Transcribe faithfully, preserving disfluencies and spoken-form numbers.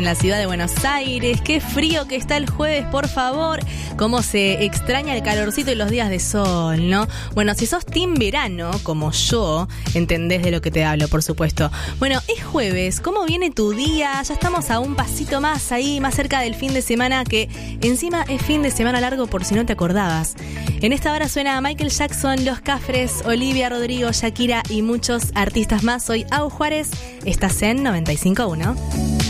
En la ciudad de Buenos Aires, qué frío que está el jueves, por favor. Cómo se extraña el calorcito y los días de sol, ¿no? Bueno, si sos team verano, como yo, entendés de lo que te hablo, por supuesto. Bueno, es jueves, ¿cómo viene tu día? Ya estamos a un pasito más ahí, más cerca del fin de semana, que encima es fin de semana largo por si no te acordabas. En esta hora suena Michael Jackson, Los Cafres, Olivia Rodrigo, Shakira y muchos artistas más. Soy Au Juárez, estás en noventa y cinco punto uno.